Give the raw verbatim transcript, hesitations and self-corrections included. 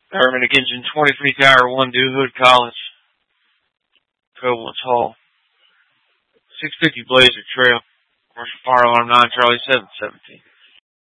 Paramedic engine twenty-three Tower one, Dew Hood College. Coblenz Hall. six fifty Blazer Trail. Commercial fire alarm nine Charlie seven seventeen.